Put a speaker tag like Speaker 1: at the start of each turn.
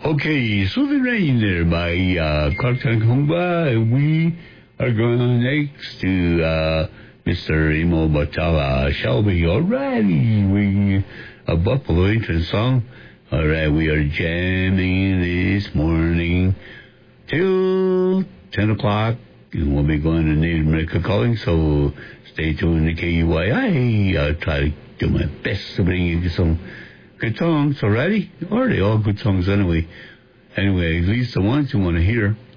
Speaker 1: Okay, Soothing Rain there by Clarkson Kumba. We are going next to Mr. Imo Bachala. Shelby, alrighty. We a Buffalo entrance song. Alright, we are jamming this morning till 10 o'clock. And we'll be going to Native America Calling, so stay tuned to KUYI. I'll try to do my best to bring you some good songs, alrighty? Or they all good songs anyway. Anyway, at least the ones you want to hear.